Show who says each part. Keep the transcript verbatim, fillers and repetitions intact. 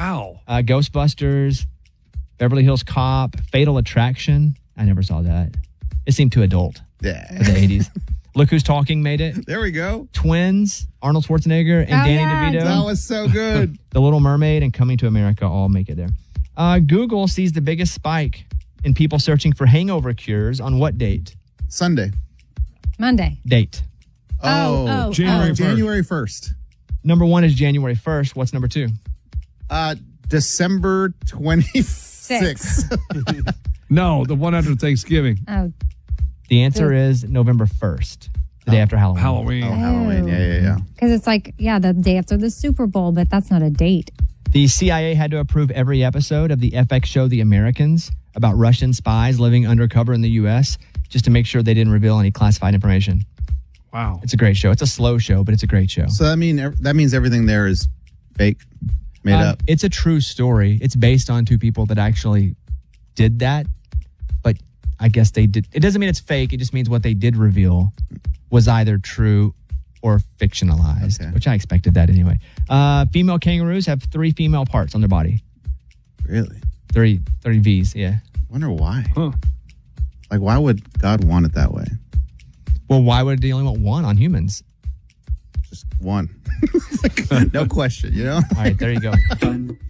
Speaker 1: Wow.
Speaker 2: Uh, Ghostbusters, Beverly Hills Cop, Fatal Attraction. I never saw that. It seemed too adult
Speaker 3: Yeah.
Speaker 2: for the eighties. Look Who's Talking made it.
Speaker 3: There we go.
Speaker 2: Twins, Arnold Schwarzenegger, and
Speaker 4: Oh,
Speaker 2: Danny
Speaker 4: yeah,
Speaker 2: DeVito.
Speaker 3: That was so good.
Speaker 2: The Little Mermaid and Coming to America all make it there. Uh, Google sees the biggest spike in people searching for hangover cures on what date?
Speaker 3: Sunday.
Speaker 4: Monday.
Speaker 2: Date.
Speaker 4: Oh, oh,
Speaker 1: January
Speaker 4: oh.
Speaker 1: first.
Speaker 3: January first.
Speaker 2: Number one is January first. What's number two?
Speaker 3: Uh, December twenty-sixth.
Speaker 1: No, the one after Thanksgiving.
Speaker 4: Oh,
Speaker 2: The answer is November first, the day after Halloween.
Speaker 1: Halloween.
Speaker 3: Oh, Halloween. Yeah, yeah, yeah.
Speaker 4: because it's like, yeah, the day after the Super Bowl, but that's not a date.
Speaker 2: The C I A had to approve every episode of the F X show The Americans about Russian spies living undercover in the U S just to make sure they didn't reveal any classified information.
Speaker 1: Wow.
Speaker 2: It's a great show. It's a slow show, but it's a great show.
Speaker 3: So that mean that means everything there is fake, made
Speaker 2: Um,
Speaker 3: up.
Speaker 2: It's a true story. It's based on two people that actually did that, but I guess they did. It doesn't mean it's fake. It just means what they did reveal was either true or fictionalized,
Speaker 3: Okay.
Speaker 2: which I expected that anyway. Uh, female kangaroos have three female parts on their body.
Speaker 3: Really?
Speaker 2: Three, three V's, yeah.
Speaker 3: Wonder why.
Speaker 1: Huh.
Speaker 3: Like, why would God want it that way?
Speaker 2: Well, why would they only want one on humans?
Speaker 3: Just one. Like, no question, you know?
Speaker 2: All right, there you go.